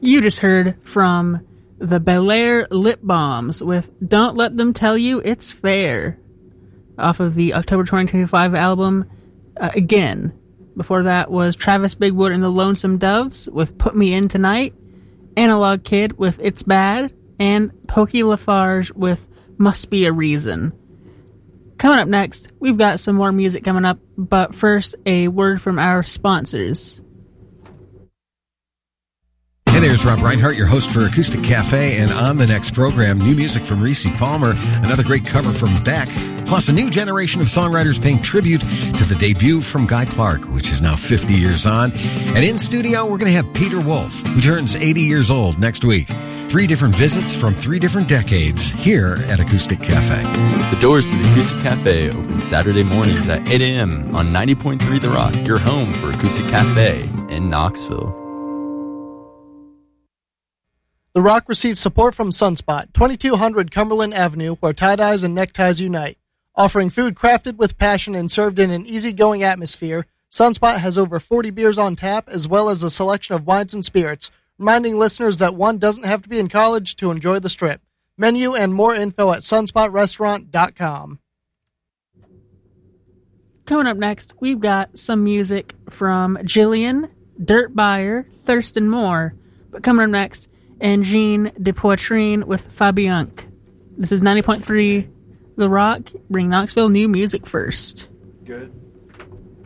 You just heard from the Bel Air Lip Bombs with Don't Let Them Tell You It's Fair off of the October 2025 album Again. Before that was Travis Bigwood and the Lonesome Doves with Put Me In Tonight, Analog Kid with It's Bad, and Pokey Lafarge with Must Be a Reason. Coming up next, we've got some more music coming up, but first, a word from our sponsors. Hey, there's Rob Reinhardt, your host for Acoustic Cafe, and on the next program, new music from Reese Palmer, another great cover from Beck, plus a new generation of songwriters paying tribute to the debut from Guy Clark, which is now 50 years on. And in studio, we're going to have Peter Wolf, who turns 80 years old next week. 3 different visits from 3 different decades here at Acoustic Cafe. The doors to the Acoustic Cafe open Saturday mornings at 8 a.m. on 90.3 The Rock, your home for Acoustic Cafe in Knoxville. The Rock receives support from Sunspot, 2200 Cumberland Avenue, where tie-dyes and neckties unite. Offering food crafted with passion and served in an easygoing atmosphere, Sunspot has over 40 beers on tap, as well as a selection of wines and spirits, reminding listeners that one doesn't have to be in college to enjoy the Strip. Menu and more info at sunspotrestaurant.com. Coming up next, we've got some music from Jillian, Dirt Buyer, Thurston Moore. But coming up next, Engine de Poitrine with Fabianque. This is 90.3 The Rock. Bring Knoxville new music first. Good.